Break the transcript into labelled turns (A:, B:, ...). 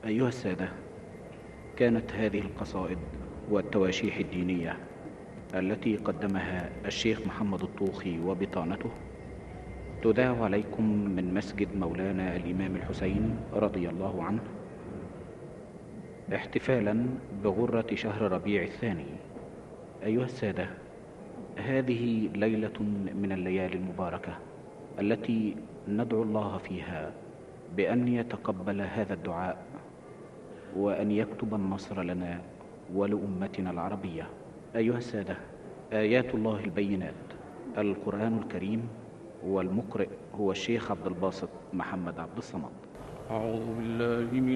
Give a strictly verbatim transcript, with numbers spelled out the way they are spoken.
A: أيها السادة، كانت هذه القصائد والتواشيح الدينية التي قدمها الشيخ محمد الطوخي وبطانته تذاع عليكم من مسجد مولانا الإمام الحسين رضي الله عنه، احتفالا بغرة شهر ربيع الثاني. أيها السادة، هذه ليلة من الليالي المباركة التي ندعو الله فيها بأن يتقبل هذا الدعاء وأن يكتب النصر لنا ولأمتنا العربية. أيها السادة، آيات الله البينات القرآن الكريم، والمقرئ هو الشيخ عبد الباسط محمد عبد الصمد.
B: أعوذ بالله من